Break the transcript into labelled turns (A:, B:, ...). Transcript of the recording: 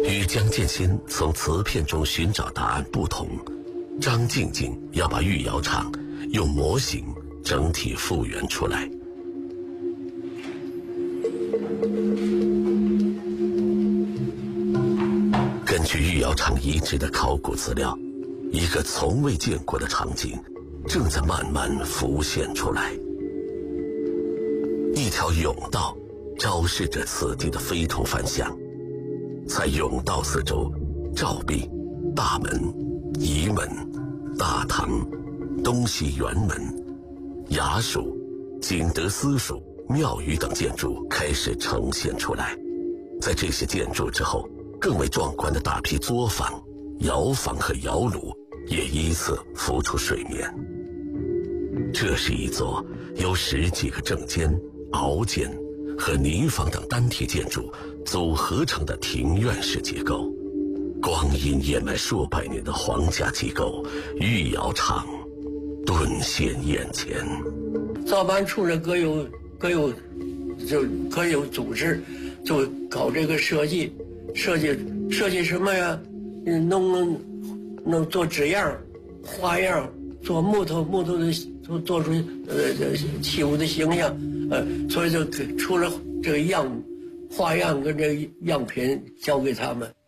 A: 与江建新从瓷片中寻找答案不同，张静静要把御窑厂用模型整体复原出来。根据御窑厂遗址的考古资料，一个从未见过的场景正在慢慢浮现出来。一条甬道昭示着此地的非同凡响，在甬道四周，照壁、大门、仪门、大堂、东西辕门、衙署、景德司署、庙宇等建筑开始呈现出来。在这些建筑之后，更为壮观的大批作坊、窑房和窑炉也依次浮出水面。这是一座由10几个正间、凹间和泥房等单体建筑组合成的庭院式结构，光阴掩埋数百年的皇家机构御窑厂顿现眼前。
B: 造办处呢各有组织，就搞这个设计什么呀？弄做纸样、花样，做木头的做出器物的形象，所以就出了这个花样跟这个样品交给他们。